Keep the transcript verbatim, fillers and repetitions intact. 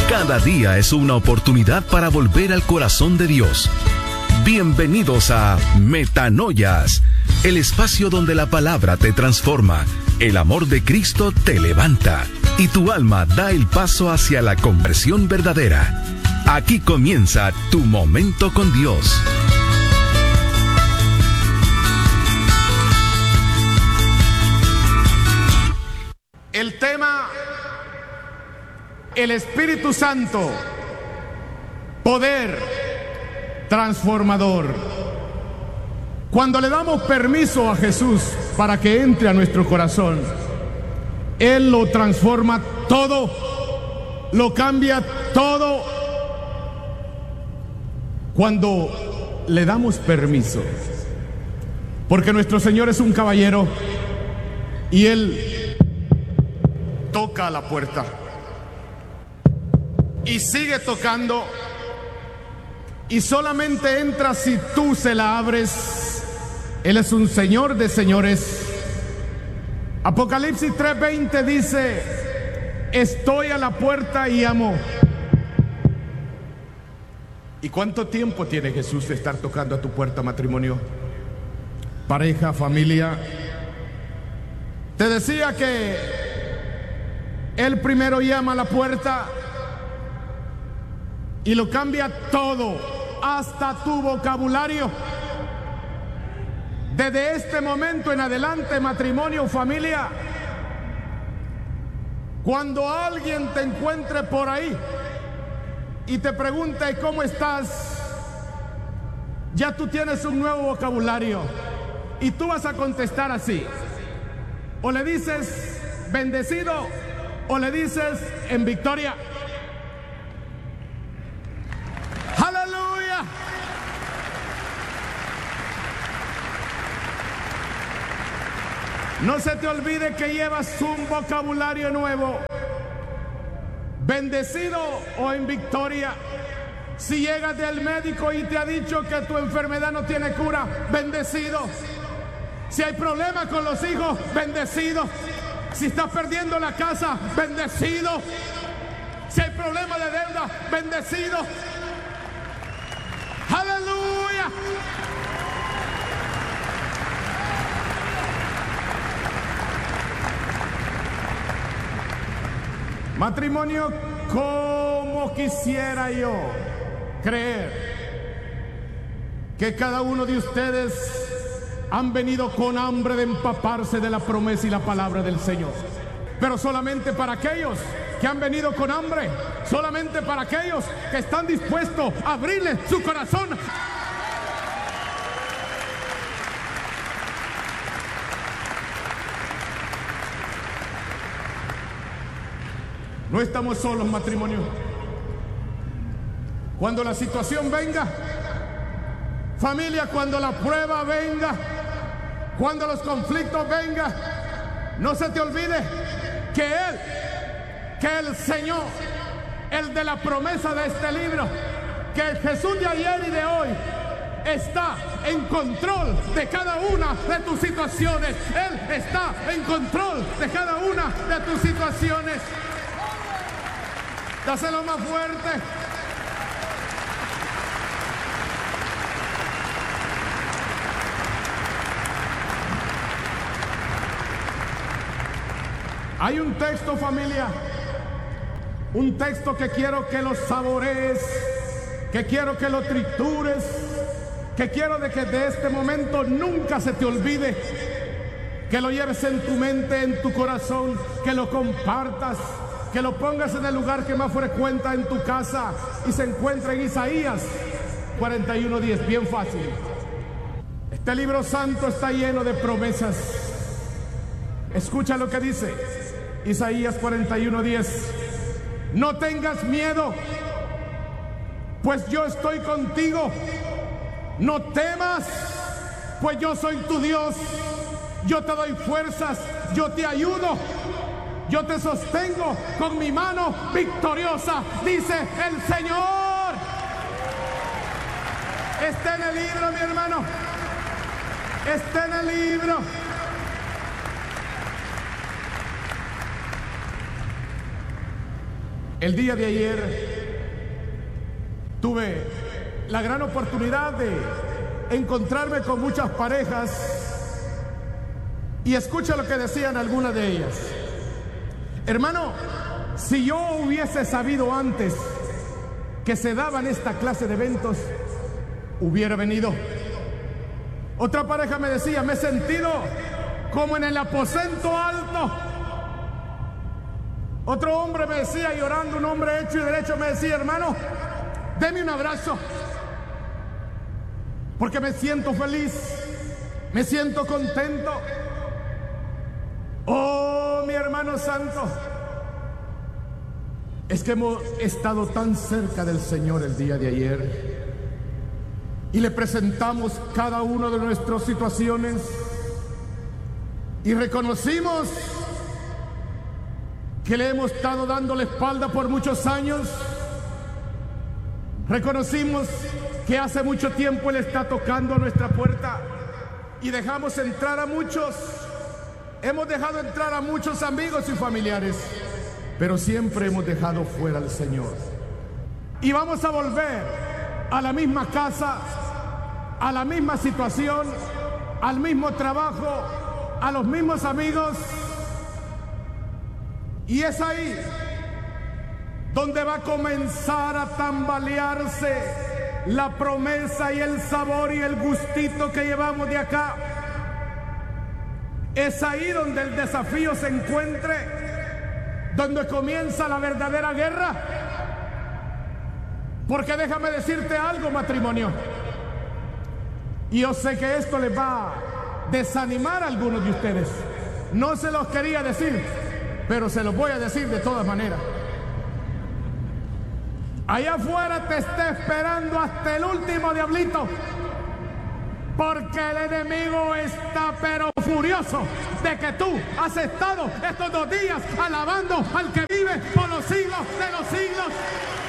Cada día es una oportunidad para volver al corazón de Dios. Bienvenidos a Metanoias, el espacio donde la palabra te transforma, el amor de Cristo te levanta y tu alma da el paso hacia la conversión verdadera. Aquí comienza tu momento con Dios. El tema, el Espíritu Santo, poder transformador. Cuando le damos permiso a Jesús para que entre a nuestro corazón, Él lo transforma todo, lo cambia todo. Cuando le damos permiso, porque nuestro Señor es un caballero y Él toca a la puerta y sigue tocando, y solamente entra si tú se la abres. Él es un Señor de señores. Apocalipsis tres veinte dice: estoy a la puerta y llamo. ¿Y cuánto tiempo tiene Jesús de estar tocando a tu puerta, matrimonio, pareja, familia? Te decía que Él primero llama a la puerta y lo cambia todo, hasta tu vocabulario. Desde este momento en adelante, matrimonio, familia, cuando alguien te encuentre por ahí y te pregunte cómo estás, ya tú tienes un nuevo vocabulario y tú vas a contestar así. O le dices bendecido o le dices en victoria. ¡Aleluya! No se te olvide que llevas un vocabulario nuevo. Bendecido o en victoria. Si llegas del médico y te ha dicho que tu enfermedad no tiene cura, bendecido. Si hay problemas con los hijos, bendecido. Si estás perdiendo la casa, bendecido. Si hay problema de deuda, bendecido. ¡Aleluya! Matrimonio, como quisiera yo creer que cada uno de ustedes han venido con hambre de empaparse de la promesa y la palabra del Señor. Pero solamente para aquellos que han venido con hambre, solamente para aquellos que están dispuestos a abrirle su corazón. No estamos solos, matrimonio. Cuando la situación venga, familia, cuando la prueba venga, cuando los conflictos vengan, no se te olvide que Él, que el Señor, el de la promesa de este libro, que el Jesús de ayer y de hoy está en control de cada una de tus situaciones. Él está en control de cada una de tus situaciones. Dáselo más fuerte. Hay un texto, familia, un texto que quiero que lo saborees, que quiero que lo tritures, que quiero de que de este momento nunca se te olvide, que lo lleves en tu mente, en tu corazón, que lo compartas, que lo pongas en el lugar que más frecuenta en tu casa, y se encuentra en Isaías cuarenta y uno diez, bien fácil. Este libro santo está lleno de promesas. Escucha lo que dice Isaías cuarenta y uno diez. No tengas miedo, pues yo estoy contigo. No temas, pues yo soy tu Dios. Yo te doy fuerzas, yo te ayudo, yo te sostengo con mi mano victoriosa, dice el Señor. Está en el libro, mi hermano. Está en el libro. El día de ayer tuve la gran oportunidad de encontrarme con muchas parejas y escucha lo que decían algunas de ellas. Hermano, si yo hubiese sabido antes que se daban esta clase de eventos, hubiera venido. Otra pareja me decía, me he sentido como en el aposento alto. Otro hombre me decía, llorando, un hombre hecho y derecho, me decía, hermano, deme un abrazo, porque me siento feliz, me siento contento. Oh, mi hermano santo, es que hemos estado tan cerca del Señor el día de ayer y le presentamos cada una de nuestras situaciones y reconocimos que le hemos estado dando la espalda por muchos años. Reconocimos que hace mucho tiempo Él está tocando a nuestra puerta y dejamos entrar a muchos. Hemos dejado entrar a muchos amigos y familiares, pero siempre hemos dejado fuera al Señor. Y vamos a volver a la misma casa, a la misma situación, al mismo trabajo, a los mismos amigos. Y es ahí donde va a comenzar a tambalearse la promesa y el sabor y el gustito que llevamos de acá. Es ahí donde el desafío se encuentre, donde comienza la verdadera guerra. Porque déjame decirte algo, matrimonio, y yo sé que esto les va a desanimar a algunos de ustedes. No se los quería decir, pero se los voy a decir de todas maneras. Allá afuera te está esperando hasta el último diablito, porque el enemigo está pero furioso de que tú has estado estos dos días alabando al que vive por los siglos de los siglos.